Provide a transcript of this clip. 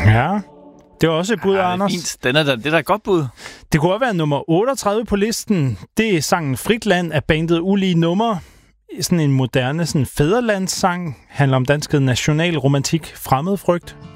Ja, det var også et bud, Anders. Fint. Det er da et godt bud. Det kunne også være nummer 38 på listen. Det er sangen Fritland af bandet Ulige Nummer. Sådan en moderne fædrelandssang. Handler om dansk nationalromantik, fremmedfrygt.